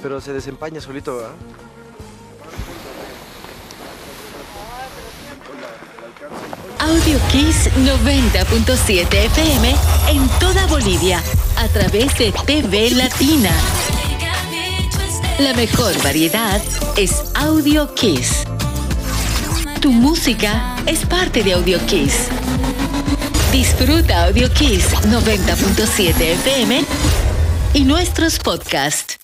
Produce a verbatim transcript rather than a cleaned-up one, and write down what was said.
Pero se desempaña solito, ¿verdad? Audio Kiss noventa punto siete F M en toda Bolivia a través de T V Latina. La mejor variedad es Audio Kiss. Tu música es parte de Audio Kiss. Disfruta Audio Kiss noventa punto siete F M y nuestros podcasts.